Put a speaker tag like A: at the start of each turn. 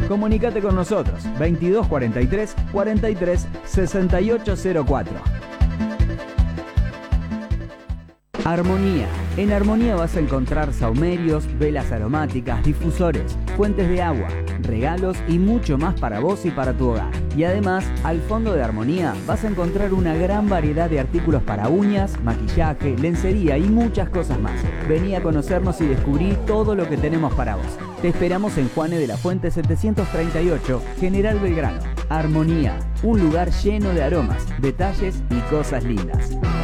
A: Comunicate con nosotros 2243 43 6804. Armonía. En Armonía vas a encontrar saumerios, velas aromáticas, difusores, fuentes de agua, regalos y mucho más para vos y para tu hogar. Y además, al fondo de Armonía vas a encontrar una gran variedad de artículos para uñas, maquillaje, lencería y muchas cosas más. Vení a conocernos y descubrí todo lo que tenemos para vos. Te esperamos en Juane de la Fuente 738, General Belgrano. Armonía, un lugar lleno de aromas, detalles y cosas lindas.